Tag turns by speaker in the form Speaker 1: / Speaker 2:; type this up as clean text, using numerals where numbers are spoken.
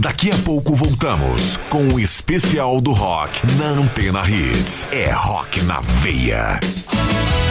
Speaker 1: Daqui a pouco voltamos com o especial do rock na Antena Hits. É rock na veia.